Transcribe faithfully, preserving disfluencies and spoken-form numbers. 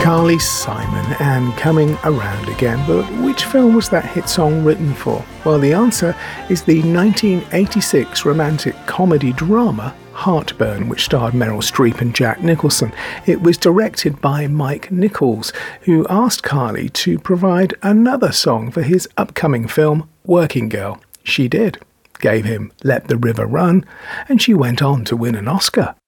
Carly Simon and Coming Around Again, but which film was that hit song written for? Well, the answer is the nineteen eighty-six romantic comedy drama Heartburn, which starred Meryl Streep and Jack Nicholson. It was directed by Mike Nichols, who asked Carly to provide another song for his upcoming film Working Girl. She did, gave him Let the River Run, and she went on to win an Oscar.